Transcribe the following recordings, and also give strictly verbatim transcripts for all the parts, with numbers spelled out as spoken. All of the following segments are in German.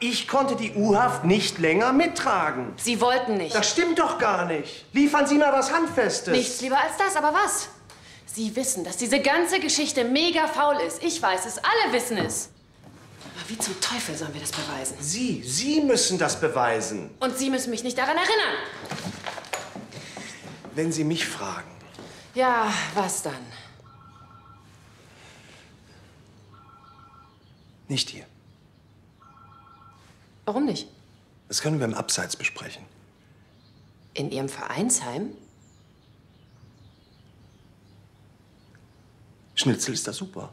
Ich konnte die U-Haft nicht länger mittragen. Sie wollten nicht. Das stimmt doch gar nicht. Liefern Sie mal was Handfestes. Nichts lieber als das, aber was? Sie wissen, dass diese ganze Geschichte mega faul ist. Ich weiß es, alle wissen es. Aber wie zum Teufel sollen wir das beweisen? Sie, Sie müssen das beweisen. Und Sie müssen mich nicht daran erinnern. Wenn Sie mich fragen. Ja, was dann? Nicht hier. Warum nicht? Das können wir im Abseits besprechen. In Ihrem Vereinsheim? Schnitzel ist da super.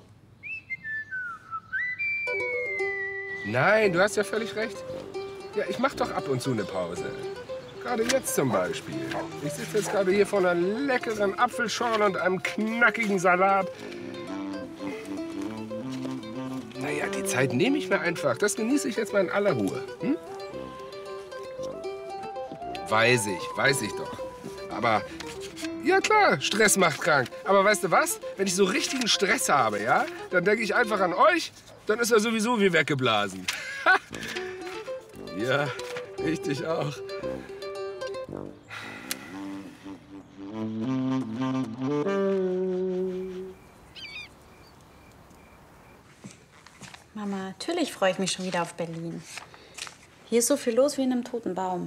Nein, du hast ja völlig recht. Ja, ich mach doch ab und zu eine Pause. Gerade jetzt zum Beispiel. Ich sitze jetzt gerade hier vor einer leckeren Apfelschorle und einem knackigen Salat. Naja, die Zeit nehme ich mir einfach. Das genieße ich jetzt mal in aller Ruhe. Hm? Weiß ich, weiß ich doch. Aber, ja klar, Stress macht krank. Aber weißt du was? Wenn ich so richtigen Stress habe, ja, dann denke ich einfach an euch, dann ist er sowieso wie weggeblasen. Ja, richtig auch. Mama, natürlich freue ich mich schon wieder auf Berlin. Hier ist so viel los wie in einem toten Baum.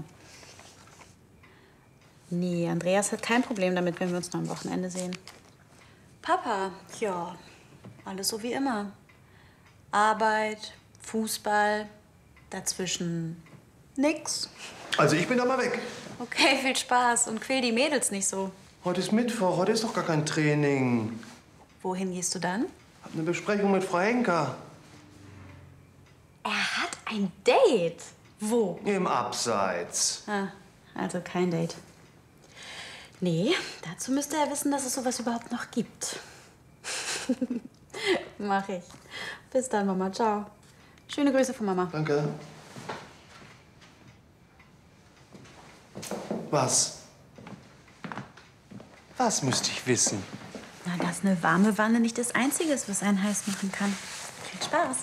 Nee, Andreas hat kein Problem damit, wenn wir uns noch am Wochenende sehen. Papa, ja, alles so wie immer. Arbeit, Fußball, dazwischen nix. Also ich bin da mal weg. Okay, viel Spaß und quäl die Mädels nicht so. Heute ist Mittwoch, heute ist doch gar kein Training. Wohin gehst du dann? Hab eine Besprechung mit Frau Henker. Er hat ein Date. Wo? Im Abseits. Ah, also kein Date. Nee, dazu müsste er wissen, dass es sowas überhaupt noch gibt. Mach ich. Bis dann, Mama. Ciao. Schöne Grüße von Mama. Danke. Was? Was müsste ich wissen? Na, dass eine warme Wanne nicht das Einzige ist, was einen heiß machen kann. Viel Spaß.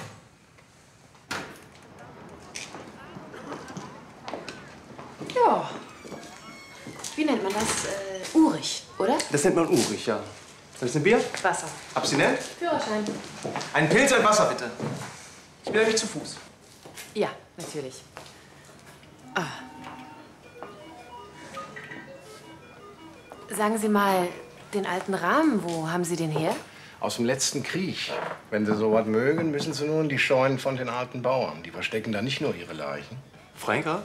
Ja. Wie nennt man das? Äh, urig, oder? Das nennt man urig, ja. Soll ich ein Bier? Wasser. Abstinent? Führerschein. Ein Pilz, ein Wasser, bitte. Ich bin nämlich zu Fuß. Ja, natürlich. Ah. Sagen Sie mal, den alten Rahmen, wo haben Sie den her? Aus dem letzten Krieg. Wenn Sie sowas mögen, müssen Sie nur in die Scheunen von den alten Bauern. Die verstecken da nicht nur ihre Leichen. Frau Henker?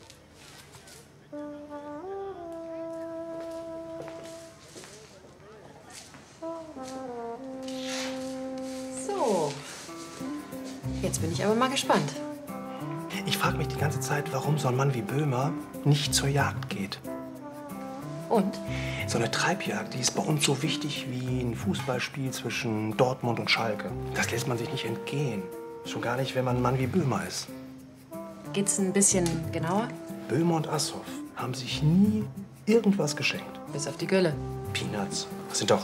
So. Jetzt bin ich aber mal gespannt. Ich frage mich die ganze Zeit, warum so ein Mann wie Böhmer nicht zur Jagd geht. Und? So eine Treibjagd, die ist bei uns so wichtig wie ein Fußballspiel zwischen Dortmund und Schalke. Das lässt man sich nicht entgehen. Schon gar nicht, wenn man ein Mann wie Böhmer ist. Geht's ein bisschen genauer? Böhmer und Assoff haben sich nie irgendwas geschenkt. Bis auf die Gülle. Peanuts. Das sind doch...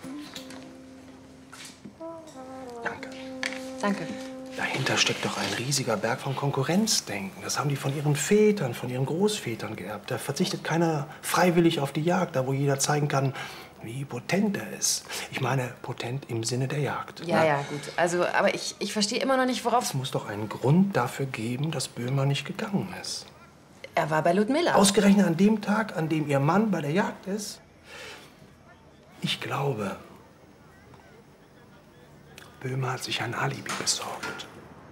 Danke. Danke. Dahinter steckt doch ein riesiger Berg von Konkurrenzdenken. Das haben die von ihren Vätern, von ihren Großvätern geerbt. Da verzichtet keiner freiwillig auf die Jagd, da wo jeder zeigen kann, wie potent er ist. Ich meine, potent im Sinne der Jagd. Ja, ja, gut. Also, aber ich, ich verstehe immer noch nicht, worauf... Es muss doch einen Grund dafür geben, dass Böhmer nicht gegangen ist. Er war bei Ludmilla. Ausgerechnet an dem Tag, an dem ihr Mann bei der Jagd ist? Ich glaube, Böhmer hat sich ein Alibi besorgt.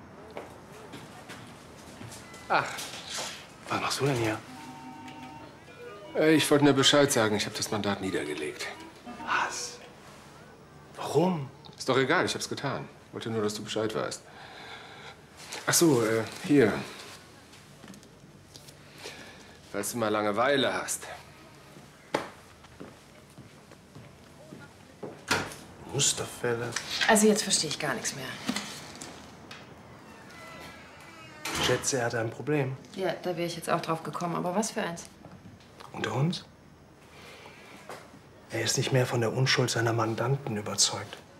Ach, Was machst du denn hier? äh, ich wollte nur Bescheid sagen. Ich habe das Mandat niedergelegt. Was? Warum? Ist doch egal, ich hab's getan. Wollte nur, dass du Bescheid weißt. Ach so, äh, hier. Falls du mal Langeweile hast. Musterfälle. Also jetzt verstehe ich gar nichts mehr. Ich schätze, er hatte ein Problem. Ja, da wäre ich jetzt auch drauf gekommen. Aber was für eins? Unter uns? Er ist nicht mehr von der Unschuld seiner Mandanten überzeugt.